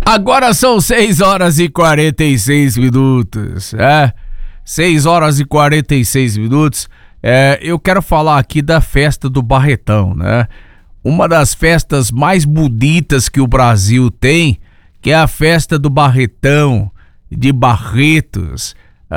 Agora são 6 horas e 46 minutos, 6 horas e 46 minutos. Eu quero falar aqui da festa do Barretão, né? Uma das festas mais bonitas que o Brasil tem, que é a festa do Barretão, de Barretos.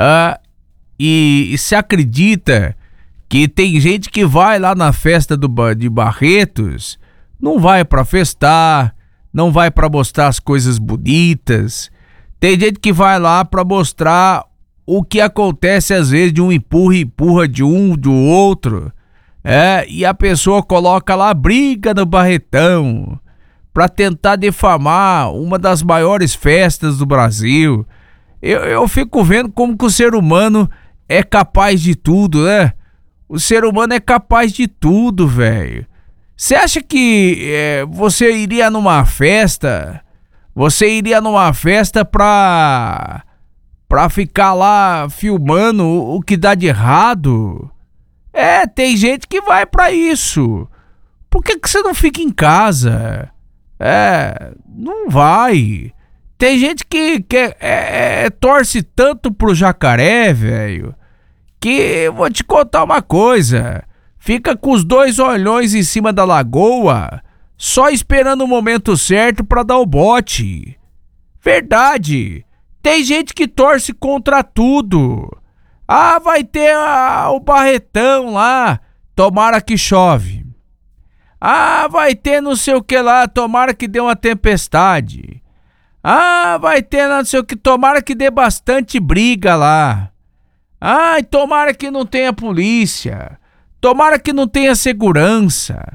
E se acredita que tem gente que vai lá na festa de Barretos, não vai pra festar, não vai pra mostrar as coisas bonitas. Tem gente que vai lá pra mostrar o que acontece às vezes de um empurra de um, do outro. E a pessoa coloca lá briga no Barretão pra tentar defamar uma das maiores festas do Brasil. Eu fico vendo como que o ser humano é capaz de tudo, né? O ser humano é capaz de tudo, velho. Você acha que você iria numa festa? Você iria numa festa pra ficar lá filmando o que dá de errado? Tem gente que vai pra isso. Por que você não fica em casa? Não vai. Tem gente que torce tanto pro jacaré, velho, que vou te contar uma coisa. Fica com os dois olhões em cima da lagoa, só esperando o momento certo pra dar o bote. Verdade. Tem gente que torce contra tudo. Vai ter o Barretão lá, tomara que chove. Vai ter não sei o que lá, tomara que dê uma tempestade. Vai ter não sei o que, tomara que dê bastante briga lá. E tomara que não tenha polícia. Tomara que não tenha segurança.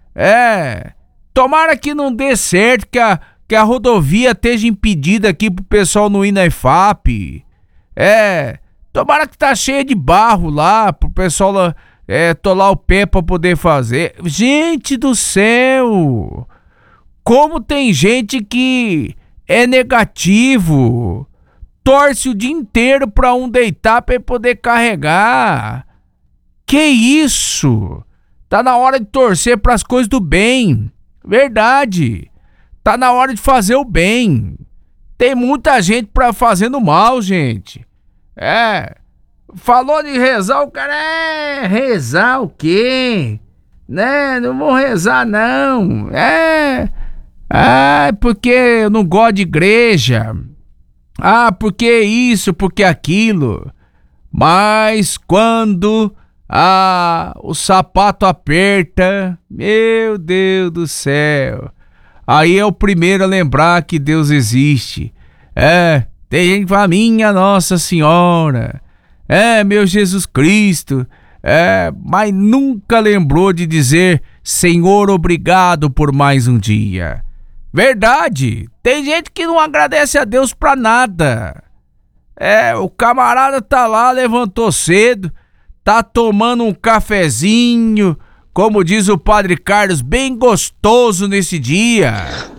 Tomara que não dê certo, que a rodovia esteja impedida aqui pro pessoal não ir na EFAP. Tomara que tá cheia de barro lá, pro pessoal tolar o pé pra poder fazer. Gente do céu! Como tem gente que é negativo, torce o dia inteiro pra um deitar pra ele poder carregar. Que isso? Tá na hora de torcer pras coisas do bem. Verdade. Tá na hora de fazer o bem. Tem muita gente fazendo mal, gente. Falou de rezar, o cara rezar o quê? Né? Não vou rezar não. Porque eu não gosto de igreja. Porque isso, porque aquilo. Mas quando o sapato aperta, meu Deus do céu, aí é o primeiro a lembrar que Deus existe. Tem gente que fala, minha Nossa Senhora, meu Jesus Cristo, mas nunca lembrou de dizer, Senhor, obrigado por mais um dia. Verdade, tem gente que não agradece a Deus pra nada. O camarada tá lá, levantou cedo, tá tomando um cafezinho, como diz o Padre Carlos, bem gostoso nesse dia.